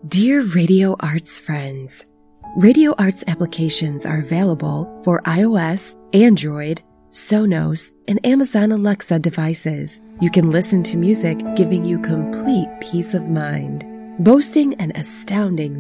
Dear Radio Arts friends, Radio Arts applications are available for iOS, Android, Sonos, and Amazon Alexa devices. You can listen to music giving you complete peace of mind. Boasting an astounding